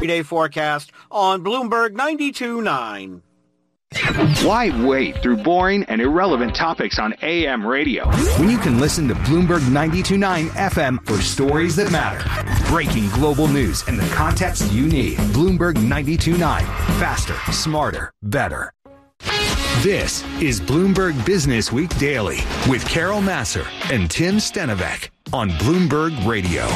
3-day forecast on Bloomberg 92.9. Why wait through boring and irrelevant topics on AM radio when you can listen to Bloomberg 92.9 FM for stories that matter? Breaking global news and the context you need. Bloomberg 92.9. Faster, smarter, better. This is Bloomberg Business Week Daily with Carol Massar and Tim Stenovec on Bloomberg Radio.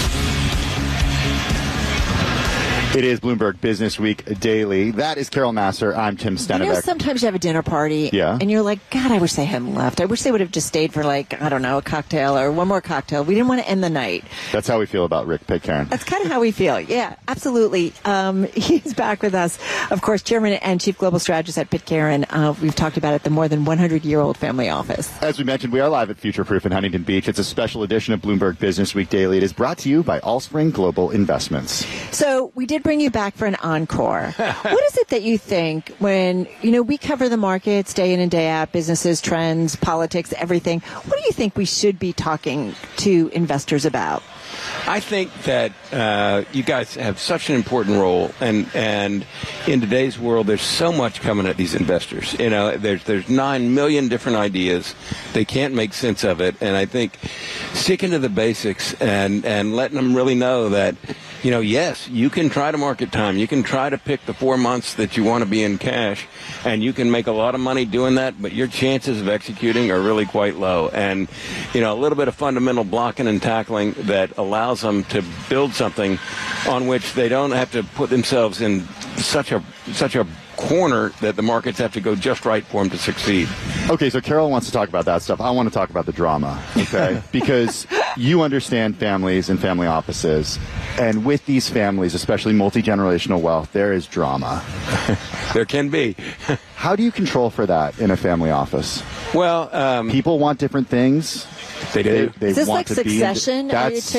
It is Bloomberg Business Week Daily. That is Carol Massar. I'm Tim Stenovec. You know, sometimes you have a dinner party, and you're like, God, I wish they hadn't left. I wish they would have just stayed for, like, I don't know, a cocktail or one more cocktail. We didn't want to end the night. That's how we feel about Rick Pitcairn. That's kind of how we feel. Yeah, absolutely. He's back with us. Of course, Chairman and Chief Global Strategist at Pitcairn. We've talked about it, the more than 100-year-old family office. As we mentioned, we are live at Future Proof in Huntington Beach. It's a special edition of Bloomberg Business Week Daily. It is brought to you by Allspring Global Investments. So we did bring you back for an encore. What is it that you think when, we cover the markets day in and day out, businesses, trends, politics, everything. What do you think we should be talking to investors about? I think that you guys have such an important role, and in today's world, there's so much coming at these investors. There's 9 million different ideas. They can't make sense of it, and I think sticking to the basics and letting them really know that, yes, you can try to market time. You can try to pick the 4 months that you want to be in cash, and you can make a lot of money doing that, but your chances of executing are really quite low. And, a little bit of fundamental blocking and tackling that allows them to build something on which they don't have to put themselves in such a corner that the markets have to go just right for them to succeed. Okay, so Carol wants to talk about that stuff. I want to talk about the drama, okay? Because you understand families and family offices, and with these families, especially multi-generational wealth, there is drama. There can be. How do you control for that in a family office? Well, people want different things. They do. Is this want like to Succession?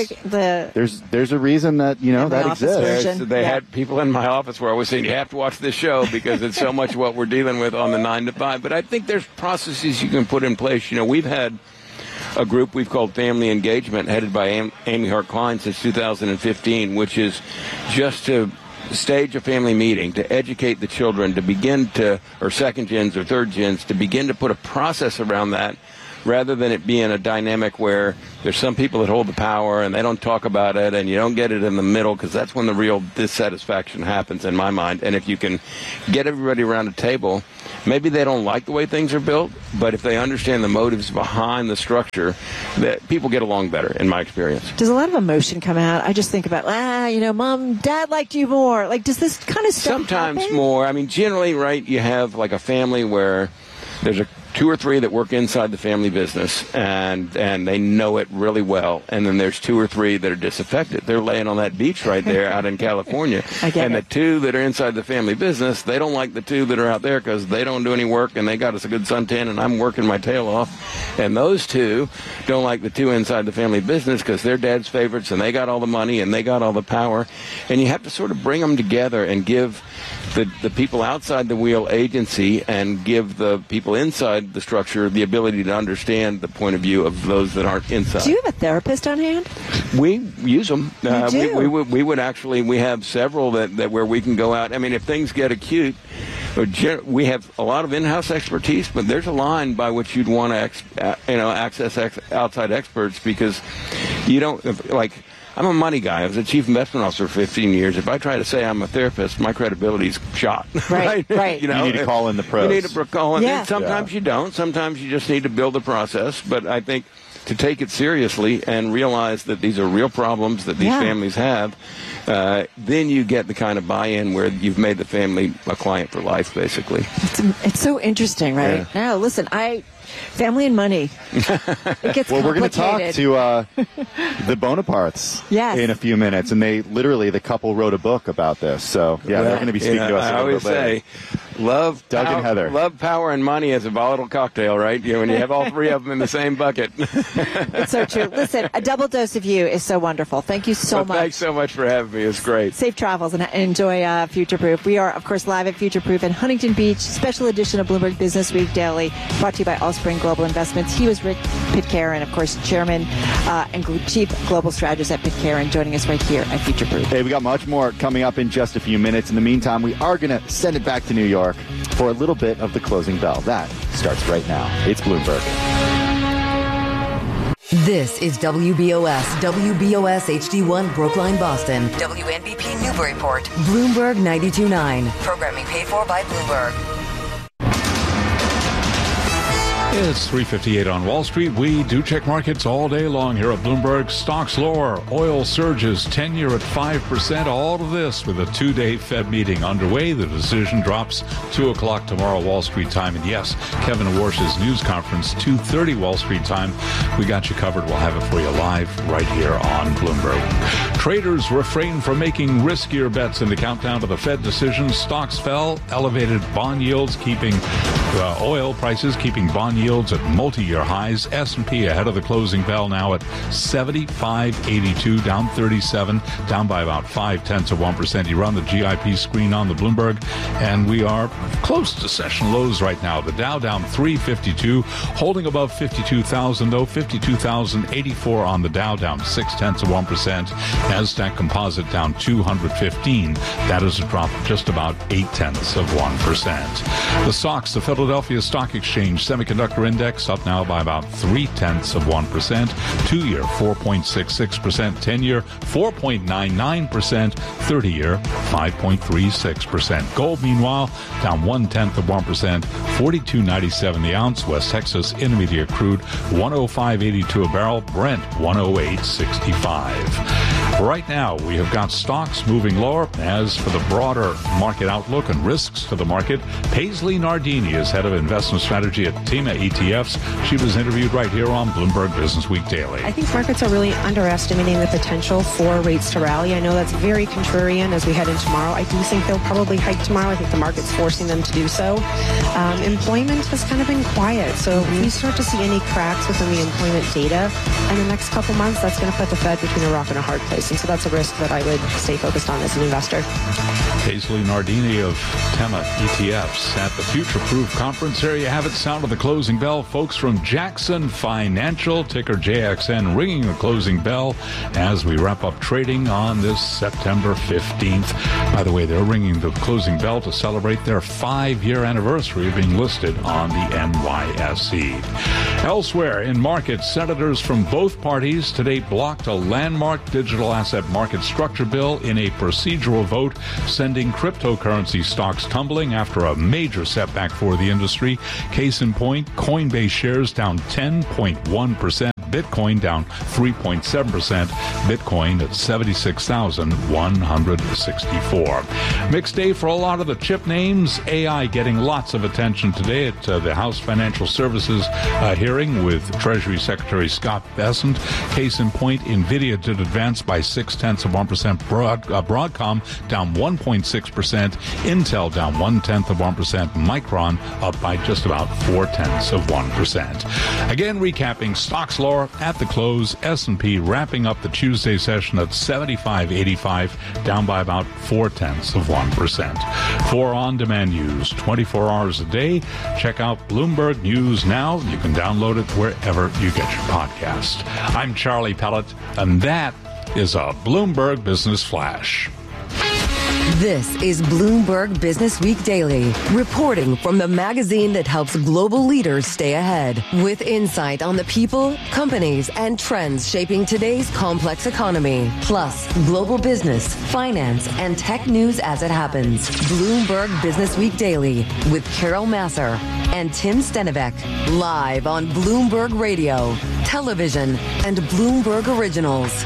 There's a reason that that exists. They had people in my office where I was saying you have to watch this show because it's so much what we're dealing with on the 9 to 5. But I think there's processes you can put in place. We've had a group we've called Family Engagement, headed by Amy Hart Klein since 2015, which is just to stage a family meeting, to educate the children, to begin to, or second gens or third gens, to begin to put a process around that, rather than it being a dynamic where there's some people that hold the power and they don't talk about it, and you don't get it in the middle, because that's when the real dissatisfaction happens in my mind. And if you can get everybody around a table, maybe they don't like the way things are built, but if they understand the motives behind the structure, that people get along better, in my experience. Does a lot of emotion come out? I just think about, Mom, Dad liked you more. Like, does this kind of stuff Sometimes happen? more. I mean, generally, right, you have like a family where there's 2 or 3 that work inside the family business, and they know it really well. And then there's 2 or 3 that are disaffected. They're laying on that beach right there out in California. The 2 that are inside the family business, they don't like the 2 that are out there because they don't do any work and they got us a good suntan and I'm working my tail off. And those 2 don't like the 2 inside the family business because they're dad's favorites and they got all the money and they got all the power. And you have to sort of bring them together and give the people outside the wheel agency, and give the people inside the structure the ability to understand the point of view of those that aren't inside. Do you have a therapist on hand? We use them. We would actually, we have several that where we can go out. I mean, if things get acute, we have a lot of in-house expertise, but there's a line by which you'd want to access outside experts, because you don't, like, I'm a money guy. I was a chief investment officer for 15 years. If I try to say I'm a therapist, my credibility's shot. Right. You need to call in the pros. You need to call in. Yeah. Sometimes you don't. Sometimes you just need to build a process. But I think to take it seriously and realize that these are real problems that these families have, then you get the kind of buy-in where you've made the family a client for life, basically. It's so interesting, right? Yeah. Now, listen, family and money. It gets Well, we're going to talk complicated. to the Bonapartes in a few minutes, and the couple wrote a book about this. So, they're going to be speaking to us a little bit later. I always say, Doug and Heather. Love, power, and money is a volatile cocktail, right? When you have all 3 of them in the same bucket. It's so true. Listen, a double dose of you is so wonderful. Thank you so much. Thanks so much for having me. It's great. Safe travels and enjoy Future Proof. We are, of course, live at Future Proof in Huntington Beach. Special edition of Bloomberg Business Week Daily, brought to you by Allspring Allspring Global Investments. He was Rick Pitcairn, of course, Chairman and Chief Global Strategist at Pitcairn, joining us right here at Future Proof. Hey, we got much more coming up in just a few minutes. In the meantime, we are going to send it back to New York for a little bit of the closing bell. That starts right now. It's Bloomberg. This is WBOS HD1 Brookline, Boston. WNBP Newburyport. Bloomberg 92.9. Programming paid for by Bloomberg. It's 3:58 on Wall Street. We do check markets all day long here at Bloomberg. Stocks lower, oil surges, 10-year at 5%. All of this with a two-day Fed meeting underway. The decision drops 2 o'clock tomorrow Wall Street time. And yes, Kevin Warsh's news conference, 2:30 Wall Street time. We got you covered. We'll have it for you live right here on Bloomberg. Traders refrain from making riskier bets in the countdown to the Fed decision. Stocks fell, elevated bond yields, keeping oil prices, keeping bond yields at multi-year highs. S&P ahead of the closing bell now at 75.82, down 37, down by about 0.5%. You run the GIP screen on the Bloomberg, and we are close to session lows right now. The Dow down 352, holding above 52,000 though, 52,084 on the Dow, down 0.6%. Nasdaq Composite down 215. That is a drop of just about 0.8%. The SOX, the Philadelphia Stock Exchange Semiconductor Index, up now by about 0.3%. 2-year 4.66%, 10-year 4.99%, 30-year 5.36%. Gold, meanwhile, down 0.1%, 42.97 the ounce. West Texas Intermediate crude 105.82 a barrel. Brent 108.65. Right now, we have got stocks moving lower. As for the broader market outlook and risks to the market, Paisley Nardini is head of investment strategy at TIMA ETFs. She was interviewed right here on Bloomberg Business Week Daily. I think markets are really underestimating the potential for rates to rally. I know that's very contrarian as we head into tomorrow. I do think they'll probably hike tomorrow. I think the market's forcing them to do so. Employment has kind of been quiet. So if we start to see any cracks within the employment data in the next couple months, that's going to put the Fed between a rock and a hard place. And so that's a risk that I would stay focused on as an investor. Paisley Nardini of TEMA ETFs at the Future Proof Conference. There you have it. Sound of the closing bell. Folks from Jackson Financial, ticker JXN, ringing the closing bell as we wrap up trading on this September 15th. By the way, they're ringing the closing bell to celebrate their 5-year anniversary of being listed on the NYSE. Elsewhere in markets, senators from both parties today blocked a landmark digital asset market structure bill in a procedural vote, sending cryptocurrency stocks tumbling after a major setback for the industry. Case in point, Coinbase shares down 10.1%. Bitcoin down 3.7%. Bitcoin at 76,164. Mixed day for a lot of the chip names. AI getting lots of attention today at the House Financial Services hearing with Treasury Secretary Scott Bessent. Case in point, NVIDIA did advance by 0.6%. Broadcom down 1.6%. Intel down 0.1%. Micron up by just about 0.4%. Again, recapping, stocks lower at the close. S&P wrapping up the Tuesday session at 75.85, down by about 0.4%. For on-demand news, 24 hours a day, check out Bloomberg News Now. You can download it wherever you get your podcast. I'm Charlie Pellet, and that is a Bloomberg Business Flash. This is Bloomberg Business Week Daily, reporting from the magazine that helps global leaders stay ahead, with insight on the people, companies, and trends shaping today's complex economy, plus global business, finance, and tech news as it happens. Bloomberg Business Week Daily with Carol Massar and Tim Stenivek, live on Bloomberg Radio, television, and Bloomberg Originals.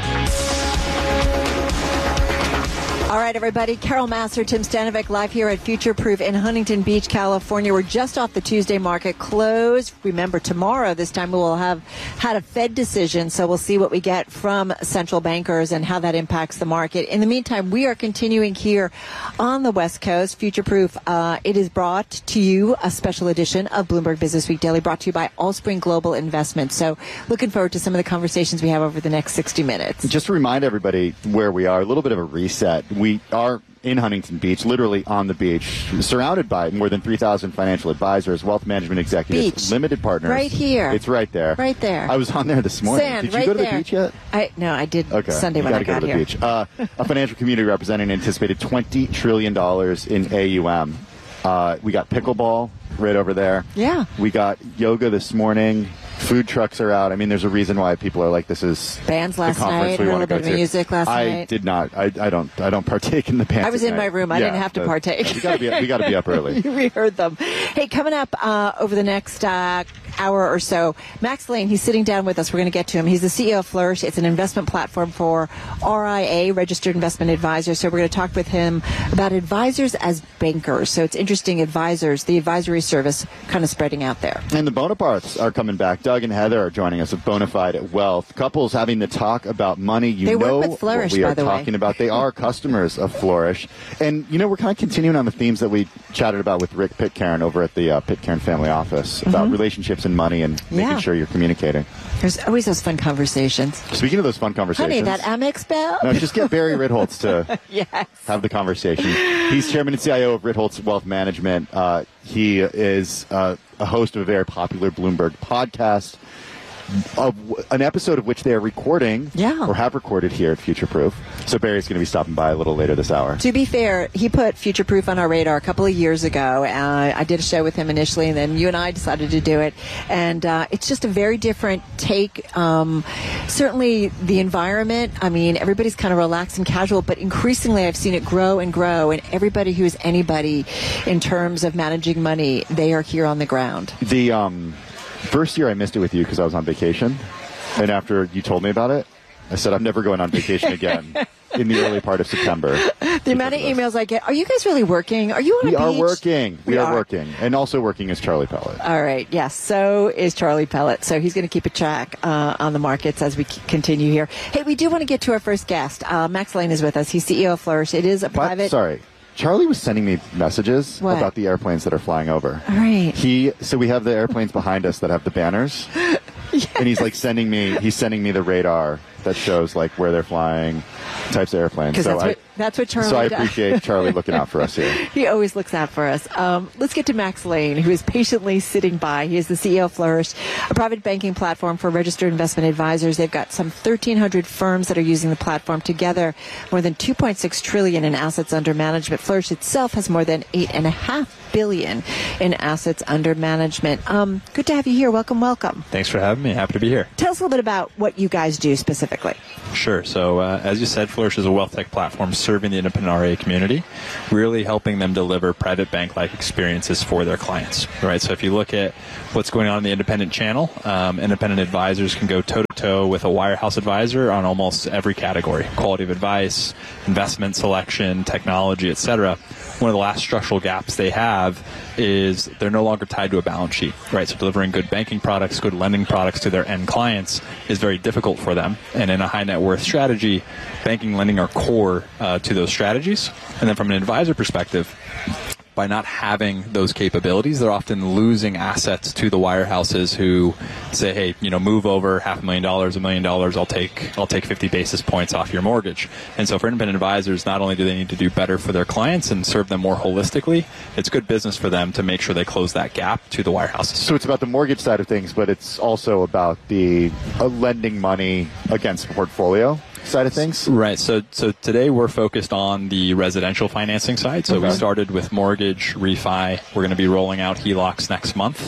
All right, everybody. Carol Massar, Tim Stenivek, live here at Future Proof in Huntington Beach, California. We're just off the Tuesday market close. Remember, tomorrow, this time we will have had a Fed decision, so we'll see what we get from central bankers and how that impacts the market. In the meantime, we are continuing here on the West Coast. Future Proof, it is brought to you, a special edition of Bloomberg Business Week Daily, brought to you by Allspring Global Investments. So looking forward to some of the conversations we have over the next 60 minutes. Just to remind everybody where we are, a little bit of a reset. we are in Huntington Beach, literally on the beach, surrounded by more than 3,000 financial advisors, wealth management executives, beach. Limited partners. Right here. It's right there. Right there. I was on there this morning. Sand, Did you right go to there. the beach yet? No, I did Okay. Sunday when I got to here. the beach. A financial community representing an anticipated $20 trillion in AUM. We got pickleball right over there. Yeah. We got yoga this morning. Food trucks are out. I mean, there's a reason why people are like, this is Bands last the conference night, we heard a want little to go bit of to. music last I night. did not. I don't partake in the bands. I was at in my night. room. I didn't have to but partake. We got to be up early. We heard them. Hey, coming up over the next hour or so, Max Lane, he's sitting down with us. We're going to get to him. He's the CEO of Flourish. It's an investment platform for RIA, Registered Investment Advisors. So we're going to talk with him about advisors as bankers. So it's interesting, advisors, the advisory service kind of spreading out there. And the Bonapartes are coming back. Doug and Heather are joining us at Bonafide Wealth. Couples having to talk about money. They work with Flourish, what we by are the way. talking about. They are customers of Flourish. And, we're kind of continuing on the themes that we chatted about with Rick Pitcairn over at the Pitcairn family office about relationships and money and making sure you're communicating. There's always those fun conversations. Speaking of those fun conversations. Honey, that Amex bell? No, just get Barry Ritholtz to Yes. have the conversation. He's chairman and CIO of Ritholtz Wealth Management. He is a host of a very popular Bloomberg podcast, an episode of which they are recording or have recorded here at Future Proof. So Barry's going to be stopping by a little later this hour. To be fair, he put Future Proof on our radar a couple of years ago. I did a show with him initially, and then you and I decided to do it. And it's just a very different take. Certainly the environment, I mean, everybody's kind of relaxed and casual, but increasingly I've seen it grow and grow. And everybody who is anybody in terms of managing money, they are here on the ground. The first year I missed it with you because I was on vacation. And after you told me about it, I said, I'm never going on vacation again in the early part of September. The amount of emails I get, are you guys really working? Are you on a beach? We are working. We are working. And also working is Charlie Pellet. All right. Yes. So is Charlie Pellet. So he's going to keep a track on the markets as we continue here. Hey, we do want to get to our first guest. Max Lane is with us. He's CEO of Flourish. It is a private... Charlie was sending me messages What? about the airplanes that are flying over. All right. So we have the airplanes behind us that have the banners. Yes. And he's sending me the radar that shows where they're flying, types of airplanes. Because that's what Charlie So I does. appreciate Charlie looking out for us here. He always looks out for us. Let's get to Max Lane, who is patiently sitting by. He is the CEO of Flourish, a private banking platform for registered investment advisors. They've got some 1,300 firms that are using the platform together, more than $2.6 trillion in assets under management. Flourish itself has more than $8.5 billion in assets under management. Good to have you here. Welcome. Thanks for having me. Happy to be here. Tell us a little bit about what you guys do specifically. Sure. So as you said, Flourish is a wealth tech platform serving the independent RIA community, really helping them deliver private bank-like experiences for their clients. Right. So if you look at what's going on in the independent channel, independent advisors can go toe-to-toe with a wirehouse advisor on almost every category: quality of advice, investment selection, technology, etc. One of the last structural gaps they have is they're no longer tied to a balance sheet, right? So delivering good banking products, good lending products to their end clients is very difficult for them. And in a high net worth strategy, banking and lending are core to those strategies. And then from an advisor perspective, by not having those capabilities, they're often losing assets to the wirehouses who say, hey, move over $500,000, $1 million, I'll take 50 basis points off your mortgage. And so for independent advisors, not only do they need to do better for their clients and serve them more holistically, it's good business for them to make sure they close that gap to the wirehouses. So it's about the mortgage side of things, but it's also about the lending money against the portfolio side of things? Right. So today we're focused on the residential financing side. So we started with mortgage, refi. We're going to be rolling out HELOCs next month.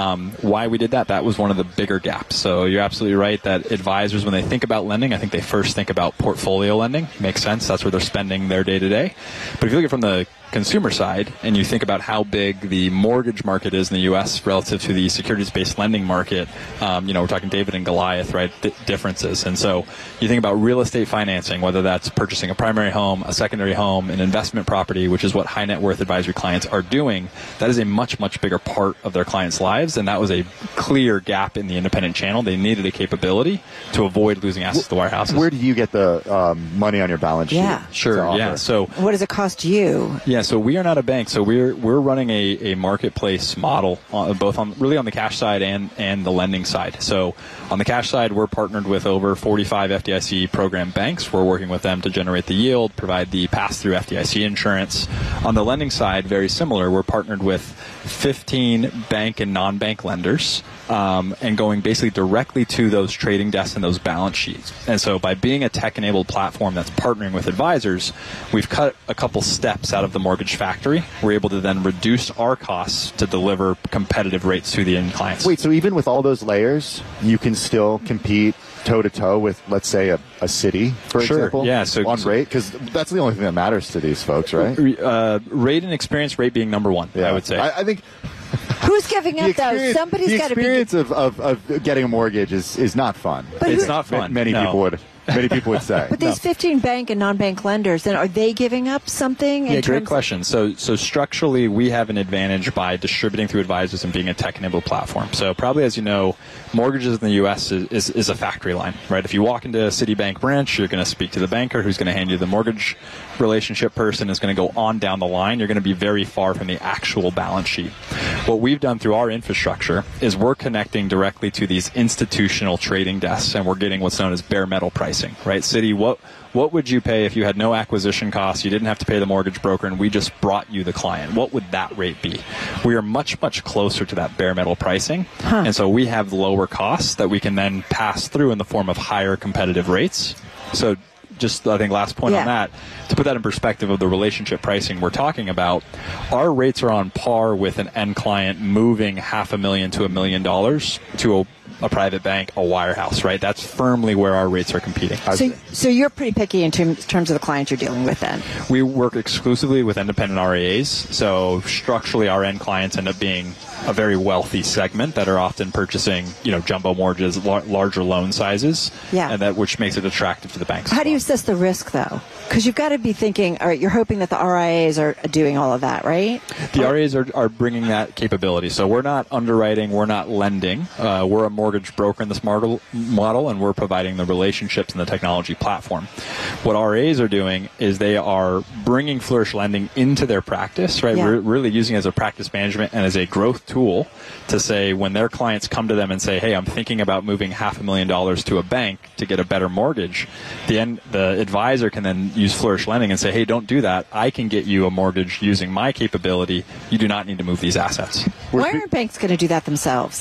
Why we did that was one of the bigger gaps. So you're absolutely right that advisors, when they think about lending, I think they first think about portfolio lending. Makes sense. That's where they're spending their day to day. But if you look at it from the consumer side and you think about how big the mortgage market is in the U.S. relative to the securities-based lending market, we're talking David and Goliath, right, differences. And so you think about real estate financing, whether that's purchasing a primary home, a secondary home, an investment property, which is what high net worth advisory clients are doing, that is a much, much bigger part of their clients' lives. And that was a clear gap in the independent channel. They needed a capability to avoid losing assets to wirehouses. Where do you get the money on your balance sheet? Yeah. Sure. Yeah. So what does it cost you? Yeah. Yeah, so we are not a bank. So we're running a marketplace model, both on the cash side and the lending side. So on the cash side, we're partnered with over 45 FDIC program banks. We're working with them to generate the yield, provide the pass-through FDIC insurance. On the lending side, very similar. We're partnered with 15 bank and non-bank lenders, and going basically directly to those trading desks and those balance sheets. And so by being a tech-enabled platform that's partnering with advisors, we've cut a couple steps out of the mortgage factory. We're able to then reduce our costs to deliver competitive rates to the end clients. Wait, so even with all those layers, you can still compete toe-to-toe with, let's say, a Citi, for example? Yeah, so on rate? Because that's the only thing that matters to these folks, right? Rate and experience, rate being number one, I would say. I think... Who's giving up, though? Somebody's got to be... The experience of getting a mortgage is not fun. It's not fun. Many people would say. But these 15 bank and non-bank lenders, then are they giving up something? Yeah, great question. So structurally, we have an advantage by distributing through advisors and being a tech-enabled platform. So probably, as you know, mortgages in the U.S. is a factory line, right? If you walk into a Citibank branch, you're going to speak to the banker who's going to hand you the mortgage relationship person is going to go on down the line. You're going to be very far from the actual balance sheet. What we've done through our infrastructure is we're connecting directly to these institutional trading desks, and we're getting what's known as bare metal pricing, right? Citi, what would you pay if you had no acquisition costs, you didn't have to pay the mortgage broker, and we just brought you the client? What would that rate be? We are much, much closer to that bare metal pricing, and so we have lower costs that we can then pass through in the form of higher competitive rates. So just, I think, last point on that, to put that in perspective of the relationship pricing we're talking about, our rates are on par with an end client moving $500,000 to $1 million to a private bank, a wirehouse, right? That's firmly where our rates are competing. So you're pretty picky in terms of the clients you're dealing with then? We work exclusively with independent RIAs. So structurally, our end clients end up being a very wealthy segment that are often purchasing, jumbo mortgages, larger loan sizes, and which makes it attractive to the banks. How do you assess the risk, though? Because you've got to be thinking, all right, you're hoping that the RIAs are doing all of that, right? The RIAs are bringing that capability. So we're not underwriting, we're not lending. We're a mortgage broker in this model, and we're providing the relationships and the technology platform. What RIAs are doing is they are bringing Flourish Lending into their practice, right? We're really using it as a practice management and as a growth tool to say when their clients come to them and say, hey, I'm thinking about moving $500,000 to a bank to get a better mortgage, the advisor can then use Flourish Lending and say, hey, don't do that. I can get you a mortgage using my capability. You do not need to move these assets. Why aren't banks going to do that themselves?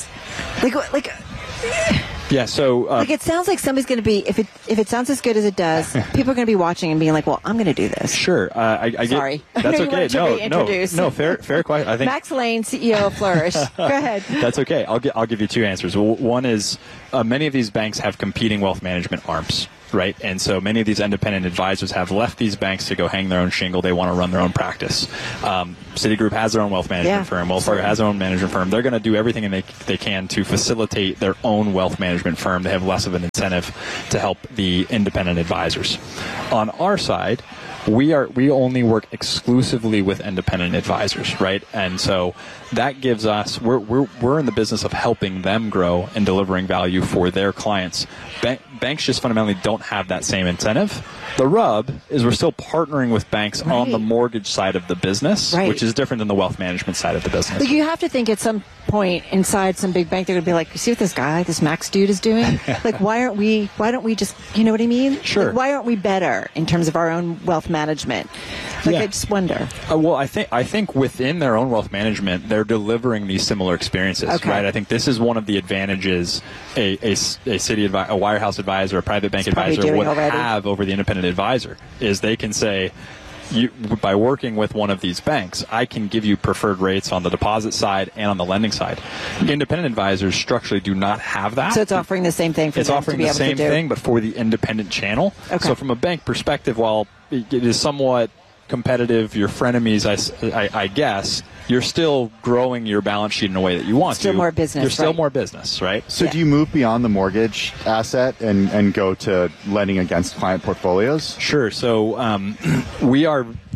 Yeah, so it sounds like somebody's going to be, if it sounds as good as it does, people are going to be watching and being like, well, I'm going to do this. Sure. Sorry. That's okay. No, fair question. I think Max Lane, CEO of Flourish. Go ahead. That's okay. I'll give you two answers. One is many of these banks have competing wealth management arms. Right, and so many of these independent advisors have left these banks to go hang their own shingle. They want to run their own practice. Citigroup has their own wealth management firm. Wells Fargo has their own management firm. They're going to do everything they can to facilitate their own wealth management firm. They have less of an incentive to help the independent advisors. On our side, we only work exclusively with independent advisors, right? And so that gives us we're in the business of helping them grow and delivering value for their clients. Banks just fundamentally don't have that same incentive. The rub is we're still partnering with banks on the mortgage side of the business, which is different than the wealth management side of the business. Like you have to think at some point inside some big bank they're going to be like, you see what this Max dude is doing? Like why don't we just, you know what I mean? Sure. Like, why aren't we better in terms of our own wealth management? I just wonder. Well, I think within their own wealth management, they're delivering these similar experiences, right? I think this is one of the advantages a wirehouse advisor, a private bank advisor would have over the independent advisor, is they can say, by working with one of these banks, I can give you preferred rates on the deposit side and on the lending side. Independent advisors structurally do not have that. So it's offering the same thing for them to be able to do. It's offering the same thing, but for the independent channel. Okay. So from a bank perspective, while it is somewhat competitive, your frenemies, I guess, you're still growing your balance sheet in a way that you want still to. More business, You're still more business, right? So do you move beyond the mortgage asset and go to lending against client portfolios? Sure. So we are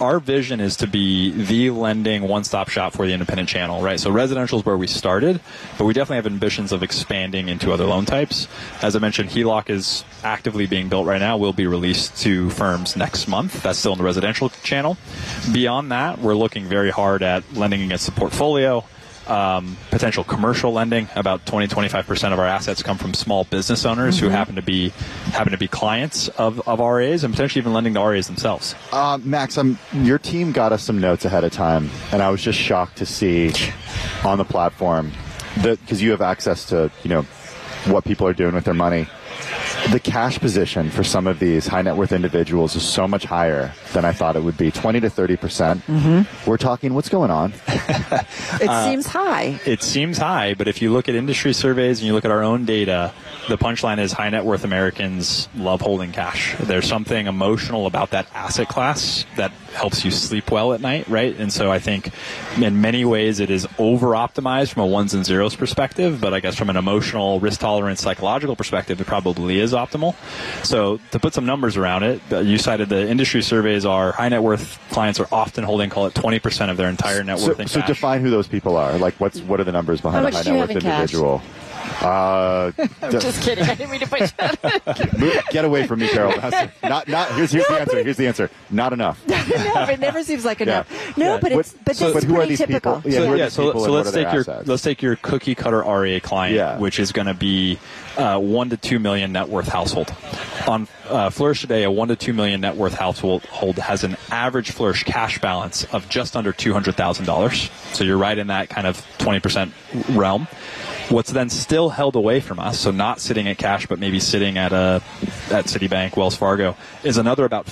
our vision is to be the lending one-stop shop for the independent channel, right? So residential is where we started, but we definitely have ambitions of expanding into other loan types. As I mentioned, HELOC is actively being built right now, will be released to firms next month. That's still in the residential channel. Beyond that, we're looking very hard at lending against the portfolio, potential commercial lending. About 20-25% of our assets come from small business owners who happen to be clients of RAs, and potentially even lending to RAs themselves. Max, your team got us some notes ahead of time, and I was just shocked to see on the platform that, because you have access to what people are doing with their money. The cash position for some of these high net worth individuals is so much higher than I thought it would be. 20 to 30%. We're talking, what's going on? It seems high. It seems high, but if you look at industry surveys and you look at our own data, the punchline is high net worth Americans love holding cash. There's something emotional about that asset class that helps you sleep well at night, right? And so I think in many ways it is over optimized from a ones and zeros perspective, but I guess from an emotional, risk tolerance, psychological perspective, it probably is optimal. So to put some numbers around it, you cited the industry surveys are high net worth clients are often holding, call it 20% of their entire net worth in cash. So define who those people are. Like what are the numbers behind a high net worth individual? I'm just kidding. I didn't mean to push that. Get away from me, Carol. Not. Here's the answer. Here's the answer. Not enough. No, it never seems like enough. No, but this is who are pretty these typical. people? So let's take your cookie cutter RA client, which is going to be 1 to 2 million net worth household. On Flourish today, a 1 to 2 million net worth household has an average Flourish cash balance of just under $200,000. So you're right in that kind of 20% realm. What's then still held away from us, so not sitting at cash, but maybe sitting at Citibank, Wells Fargo, is another about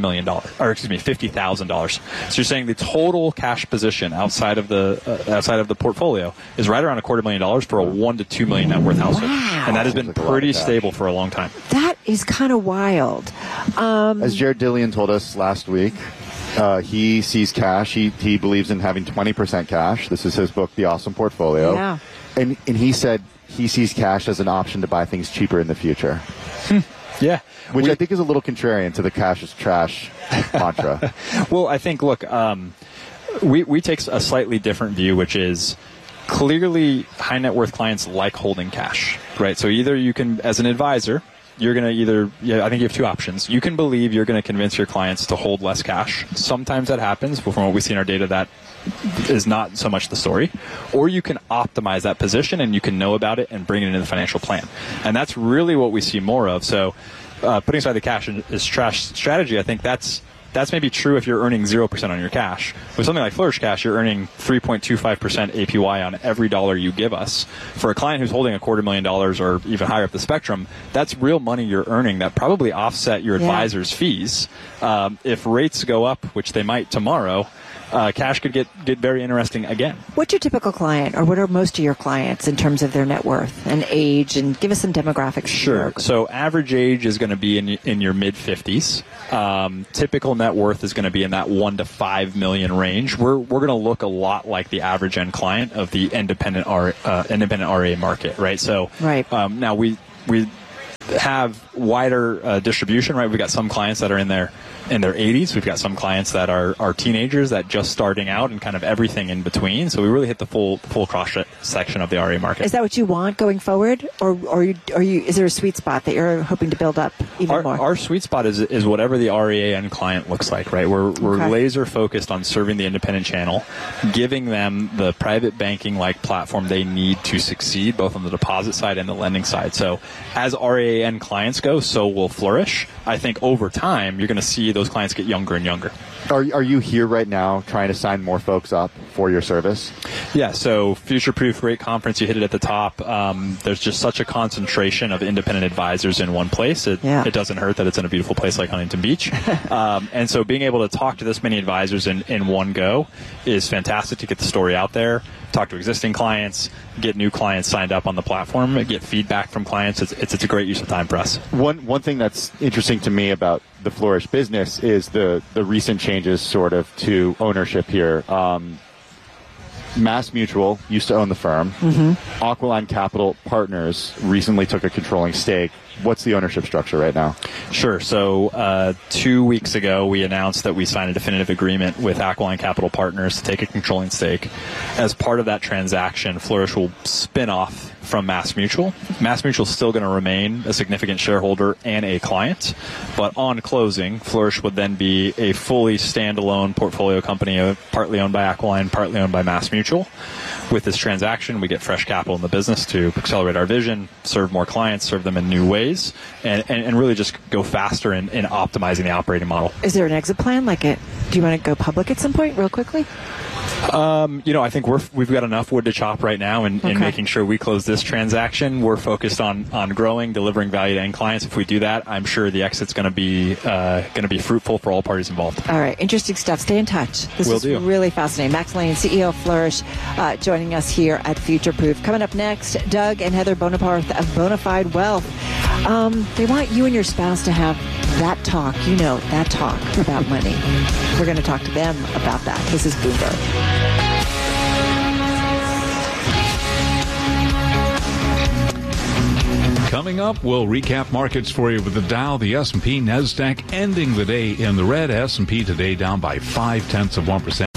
$50,000. So you're saying the total cash position outside of the portfolio is right around $250,000 for a 1 to 2 million net worth household, and that has been pretty stable for a long time. That is kind of wild. As Jared Dillian told us last week, he sees cash. He believes in having 20% cash. This is his book, The Awesome Portfolio. Yeah. And he said he sees cash as an option to buy things cheaper in the future. Yeah. Which I think is a little contrarian to the cash is trash mantra. Well, I think, look, we take a slightly different view, which is clearly high net worth clients like holding cash, right? So either you can, as an advisor, you're going to I think you have two options. You can believe you're going to convince your clients to hold less cash. Sometimes that happens, but from what we see in our data, that is not so much the story. Or you can optimize that position and you can know about it and bring it into the financial plan. And that's really what we see more of. So putting aside the cash is trash strategy, I think that's maybe true if you're earning 0% on your cash. With something like Flourish Cash, you're earning 3.25% APY on every dollar you give us. For a client who's holding $250,000 or even higher up the spectrum, that's real money you're earning that probably offset your advisor's fees. If rates go up, which they might tomorrow, cash could get very interesting again. What's your typical client, or what are most of your clients in terms of their net worth and age? And give us some demographics. Sure. So average age is going to be in your mid-50s. Typical net worth is going to be in that 1 to 5 million range. We're going to look a lot like the average end client of the independent RA market, right? So now we have wider distribution, right? We've got some clients that are in their 80s. We've got some clients that are teenagers that just starting out and kind of everything in between. So we really hit the full cross section of the RA market. Is that what you want going forward, or is there a sweet spot that you're hoping to build up even more? Our sweet spot is whatever the RA end client looks like, right? We're laser focused on serving the independent channel, giving them the private banking like platform they need to succeed, both on the deposit side and the lending side. So as RA end clients go, so will Flourish. I think over time you're going to see those clients get younger and younger. Are you here right now trying to sign more folks up for your service? Yeah, so Future Proof, great conference. You hit it at the top. There's just such a concentration of independent advisors in one place. It doesn't hurt that it's in a beautiful place like Huntington Beach. And so being able to talk to this many advisors in one go is fantastic to get the story out there, talk to existing clients, get new clients signed up on the platform, get feedback from clients. It's a great use of time for us. One thing that's interesting to me about the Flourish business is the recent changes sort of to ownership here. Mass Mutual used to own the firm. Aquiline Capital Partners recently took a controlling stake. What's the ownership structure right now? Sure. So 2 weeks ago, we announced that we signed a definitive agreement with Aquiline Capital Partners to take a controlling stake. As part of that transaction, Flourish will spin off from Mass Mutual. Mass Mutual is still going to remain a significant shareholder and a client, but on closing, Flourish would then be a fully standalone portfolio company, partly owned by Aquiline, partly owned by Mass Mutual. With this transaction, we get fresh capital in the business to accelerate our vision, serve more clients, serve them in new ways, and really just go faster in optimizing the operating model. Is there an exit plan? Do you want to go public at some point real quickly? I think we've got enough wood to chop right now in making sure we close this transaction. We're focused on growing, delivering value to end clients. If we do that, I'm sure the exit's going to be fruitful for all parties involved. All right. Interesting stuff. Stay in touch. This is really fascinating. Max Lane, CEO of Flourish, joining us here at Future Proof. Coming up next, Doug and Heather Bonaparte of Bonafide Wealth. They want you and your spouse to have that talk, that talk about money. We're going to talk to them about that. This is Bloomberg. Coming up, we'll recap markets for you with the Dow, the S&P, NASDAQ ending the day in the red. S&P today down by 0.5%.